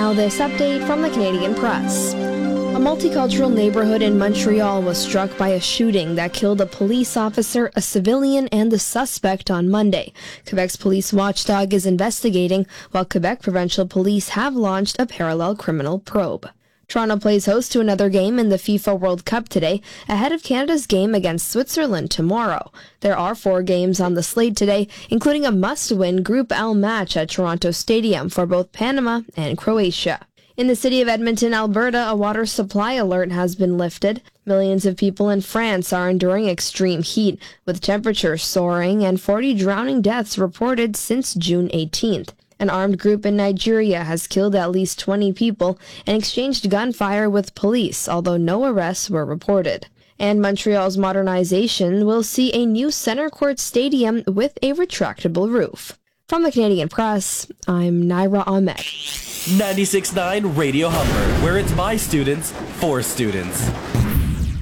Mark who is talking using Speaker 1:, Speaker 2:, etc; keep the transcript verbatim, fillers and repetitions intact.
Speaker 1: Now this update from the Canadian Press. A multicultural neighborhood in Montreal was struck by a shooting that killed a police officer, a civilian, and the suspect on Monday. Quebec's police watchdog is investigating, while Quebec provincial police have launched a parallel criminal probe. Toronto plays host to another game in the FIFA World Cup today, ahead of Canada's game against Switzerland tomorrow. There are four games on the slate today, including a must-win Group L match at Toronto Stadium for both Panama and Croatia. In the city of Edmonton, Alberta, a water supply alert has been lifted. Millions of people in France are enduring extreme heat, with temperatures soaring and forty drowning deaths reported since June eighteenth. An armed group in Nigeria has killed at least twenty people and exchanged gunfire with police, although no arrests were reported. And Montreal's modernization will see a new center court stadium with a retractable roof. From the Canadian Press, I'm Naira Ahmed.
Speaker 2: ninety-six point nine Radio Humber, where it's by students, for students.